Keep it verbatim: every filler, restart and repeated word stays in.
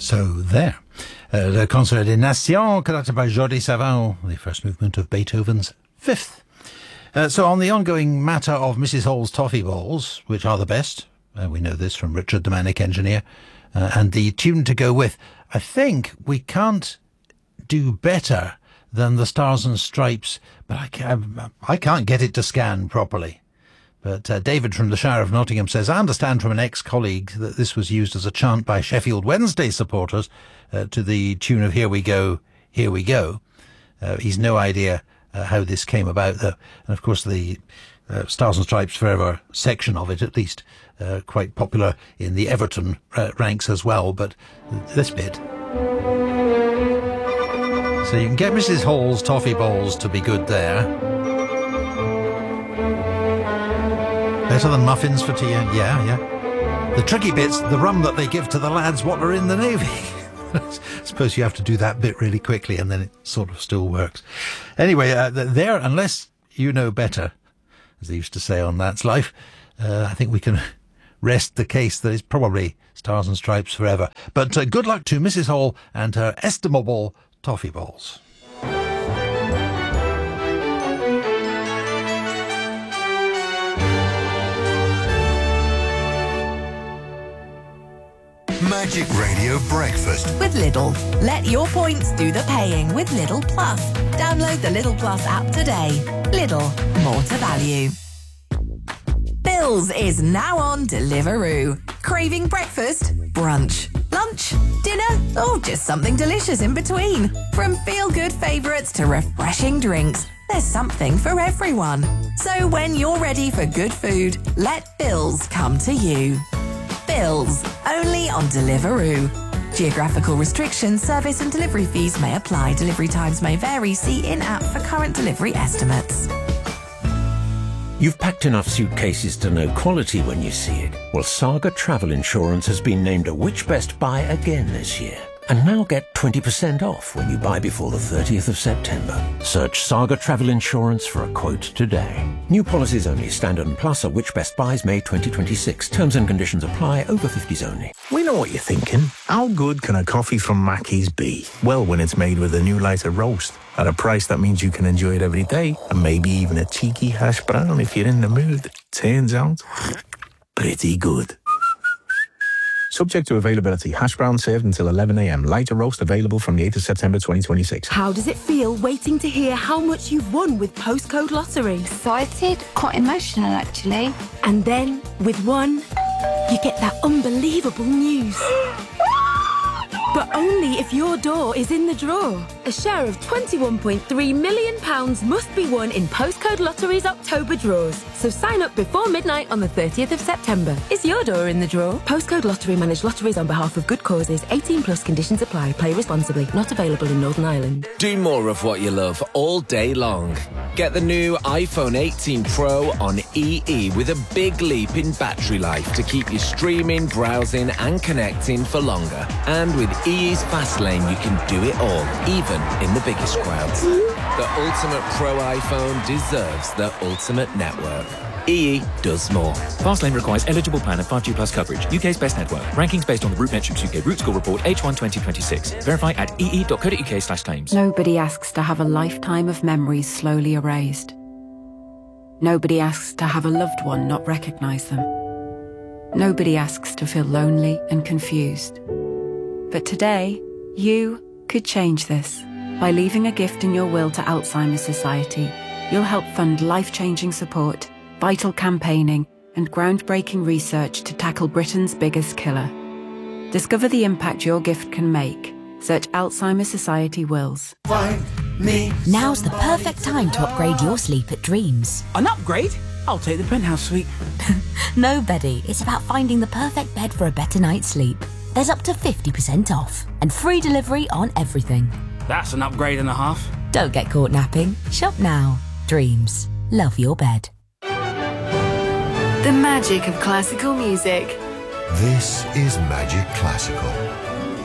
So there. Uh, Le Concert des Nations, conducted by Jordi Savant, the first movement of Beethoven's Fifth. Uh, so on the ongoing matter of Missus Hall's toffee balls, which are the best, uh, we know this from Richard, the Manic Engineer, uh, and the tune to go with, I think we can't do better than the Stars and Stripes, but I can't, I can't get it to scan properly. But uh, David from the Shire of Nottingham says, I understand from an ex-colleague that this was used as a chant by Sheffield Wednesday supporters uh, to the tune of Here We Go, Here We Go. Uh, he's no idea uh, how this came about, though. And of course the uh, Stars and Stripes Forever section of it, at least, uh, quite popular in the Everton uh, ranks as well. But this bit. So you can get Missus Hall's toffee balls to be good there. Better than muffins for tea, yeah, yeah. The tricky bit's the rum that they give to the lads what are in the Navy. I suppose you have to do that bit really quickly and then it sort of still works. Anyway, uh, there, unless you know better, as they used to say on That's Life, uh, I think we can rest the case that it's probably Stars and Stripes Forever. But uh, good luck to Missus Hall and her estimable toffee balls. Magic Radio Breakfast with Lidl. Let your points do the paying with Lidl Plus. Download the Lidl Plus app today. Lidl, more to value. Bills is now on Deliveroo. Craving breakfast, brunch, lunch, dinner, or just something delicious in between? From feel-good favourites to refreshing drinks, there's something for everyone. So when you're ready for good food, let Bills come to you. Bills, only on Deliveroo. Geographical restrictions, service and delivery fees may apply. Delivery times may vary. See in-app for current delivery estimates. You've packed enough suitcases to know quality when you see it. Well, Saga Travel Insurance has been named a Which Best Buy again this year. And now get twenty percent off when you buy before the thirtieth of September. Search Saga Travel Insurance for a quote today. New policies only. Standard and Plus are Which Best Buys May twenty twenty-six. Terms and conditions apply. Over fifties only. We know what you're thinking. How good can a coffee from Mackey's be? Well, when it's made with a new lighter roast at a price that means you can enjoy it every day, and maybe even a cheeky hash brown if you're in the mood. Turns out, pretty good. Subject to availability. Hash brown served until eleven a.m. Lighter roast available from the eighth of September twenty twenty-six. How does it feel waiting to hear how much you've won with Postcode Lottery? Excited, quite emotional actually. And then, with one, you get that unbelievable news. But only if your door is in the draw. A share of twenty-one point three million pounds must be won in Postcode Lottery's October draws. So sign up before midnight on the thirtieth of September. Is your door in the draw? Postcode Lottery manage lotteries on behalf of good causes. eighteen plus conditions apply. Play responsibly. Not available in Northern Ireland. Do more of what you love all day long. Get the new iPhone eighteen Pro on E E with a big leap in battery life to keep you streaming, browsing and connecting for longer. And with E E's Fast Lane, you can do it all, even in the biggest crowds. The ultimate Pro iPhone deserves the ultimate network. E E does more. Fastlane requires eligible plan and five G plus coverage. U K's best network. Rankings based on the RootMetrics U K Root Score Report H one twenty twenty-six. Verify at ee.co.uk slash claims. Nobody asks to have a lifetime of memories slowly erased. Nobody asks to have a loved one not recognise them. Nobody asks to feel lonely and confused. But today, you could change this. By leaving a gift in your will to Alzheimer's Society, you'll help fund life-changing support, vital campaigning, and groundbreaking research to tackle Britain's biggest killer. Discover the impact your gift can make. Search Alzheimer's Society Wills. Find me. Now's the perfect time to upgrade your sleep at Dreams. An upgrade? I'll take the penthouse suite. No, Betty. It's about finding the perfect bed for a better night's sleep. There's up to fifty percent off and free delivery on everything. That's an upgrade and a half. Don't get caught napping. Shop now. Dreams. Love your bed. The magic of classical music. This is Magic Classical.